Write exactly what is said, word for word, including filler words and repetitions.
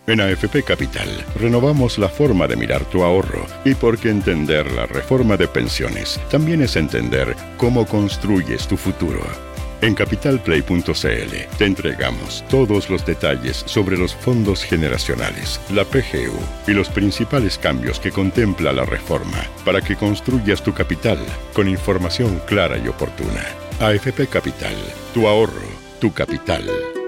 En A F P Capital, renovamos la forma de mirar tu ahorro y porque entender la reforma de pensiones también es entender cómo construyes tu futuro. En capital play punto c l te entregamos todos los detalles sobre los fondos generacionales, la P G U y los principales cambios que contempla la reforma para que construyas tu capital con información clara y oportuna. A F P Capital, tu ahorro, tu capital.